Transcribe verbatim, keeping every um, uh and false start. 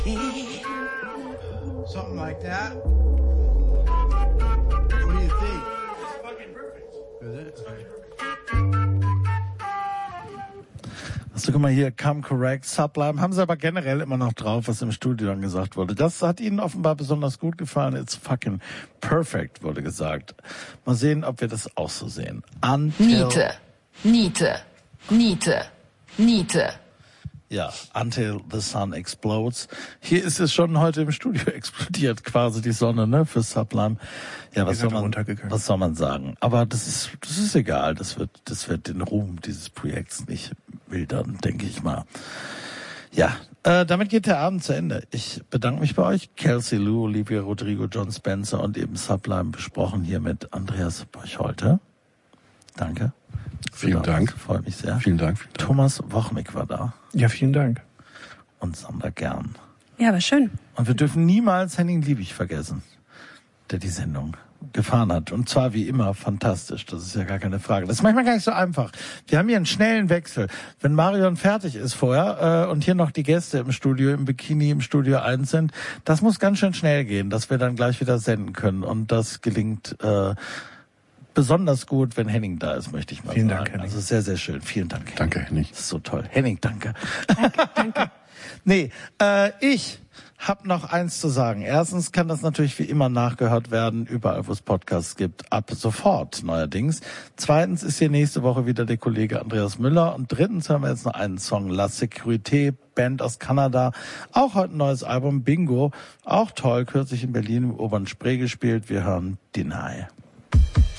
Something like that. What do you think? It's fucking perfect. Is it? Also guck mal hier, Come Correct, Sublime, haben sie aber generell immer noch drauf, was im Studio dann gesagt wurde. Das hat ihnen offenbar besonders gut gefallen. It's fucking perfect, wurde gesagt. Mal sehen, ob wir das auch so sehen. Until Niete, Niete, Niete, Niete. Ja, Until the Sun Explodes. Hier ist es schon heute im Studio explodiert, quasi die Sonne, ne, für Sublime. Ja, was soll man, was soll man sagen? Aber das ist, das ist egal. Das wird, das wird den Ruhm dieses Projekts nicht mildern, denke ich mal. Ja, äh, damit geht der Abend zu Ende. Ich bedanke mich bei euch. Kelsey Lou, Olivia Rodrigo, John Spencer und eben Sublime besprochen hier mit Andreas Borcholter. Danke. Vielen Dank. Freut mich sehr. Vielen Dank, vielen Dank. Thomas Wochnick war da. Ja, vielen Dank. Und Sandra Gern. Ja, war schön. Und wir dürfen niemals Henning Liebig vergessen, der die Sendung gefahren hat. Und zwar wie immer fantastisch. Das ist ja gar keine Frage. Das ist manchmal gar nicht so einfach. Wir haben hier einen schnellen Wechsel. Wenn Marion fertig ist vorher äh, und hier noch die Gäste im Studio, im Bikini im Studio eins sind, das muss ganz schön schnell gehen, dass wir dann gleich wieder senden können. Und das gelingt äh, besonders gut, wenn Henning da ist, möchte ich mal Vielen sagen. Dank, Henning. Also sehr, sehr schön. Vielen Dank, Henning. Danke, Henning. Das ist so toll. Henning, danke. Danke, danke. Nee, äh, ich hab noch eins zu sagen. Erstens kann das natürlich wie immer nachgehört werden, überall wo es Podcasts gibt, ab sofort neuerdings. Zweitens ist hier nächste Woche wieder der Kollege Andreas Müller. Und drittens hören wir jetzt noch einen Song, La Sécurité, Band aus Kanada. Auch heute ein neues Album, Bingo. Auch toll, kürzlich in Berlin im Oberen Spree gespielt. Wir hören Deny.